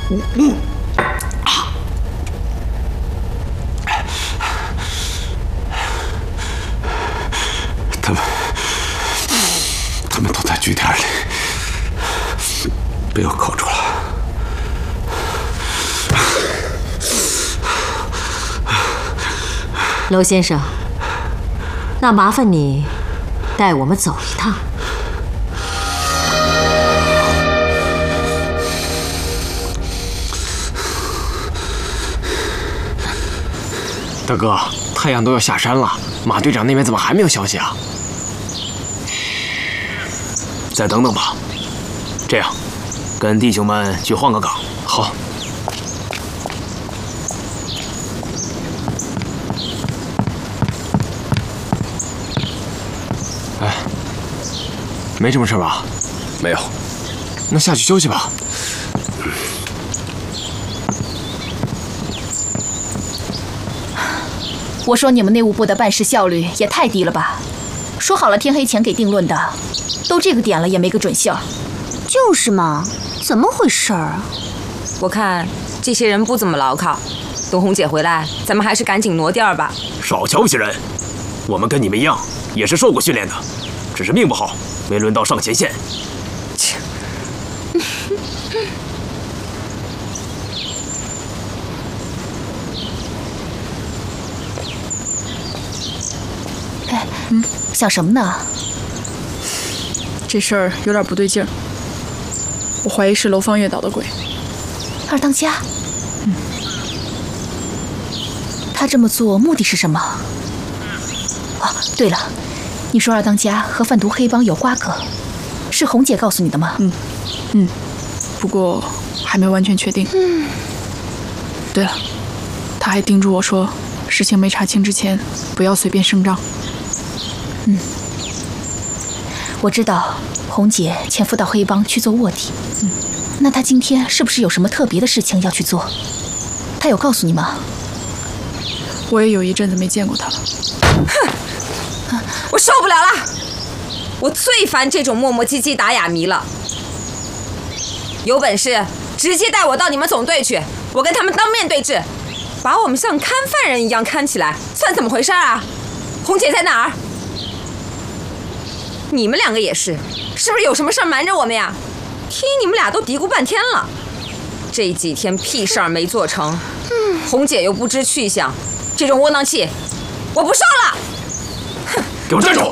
他们都在据点里，被我扣住了。 娄先生，那麻烦你带我们走一趟。 大哥，太阳都要下山了，马队长那边怎么还没有消息啊？ 再等等吧。这样，跟弟兄们去换个岗。 好。哎，没什么事吧？ 没有。 那下去休息吧。 我说你们内务部的办事效率也太低了吧？说好了天黑前给定论的，都这个点了也没个准信儿。 就是嘛，怎么回事啊？ 我看这些人不怎么牢靠，等红姐回来，咱们还是赶紧挪地儿吧。 少瞧不起人，我们跟你们一样，也是受过训练的，只是命不好，没轮到上前线。 切。 哎，想什么呢？ 这事儿有点不对劲儿，我怀疑是楼方月捣的鬼。 二当家？他这么做目的是什么？哦，对了，你说二当家和贩毒黑帮有瓜葛，是红姐告诉你的吗？ 不过还没完全确定。对了，他还叮嘱我说，事情没查清之前，不要随便声张。 我知道红姐潜伏到黑帮去做卧底。那她今天是不是有什么特别的事情要去做？她有告诉你吗？ 我也有一阵子没见过她了。 哼！我受不了了！我最烦这种磨磨唧唧打哑谜了。有本事直接带我到你们总队去，我跟他们当面对质，把我们像看犯人一样看起来，算怎么回事啊？红姐在哪儿？你们两个也是，是不是有什么事儿瞒着我们呀？听你们俩都嘀咕半天了，这几天屁事儿没做成，红姐又不知去向，这种窝囊气，我不受了！ 哼，给我站住！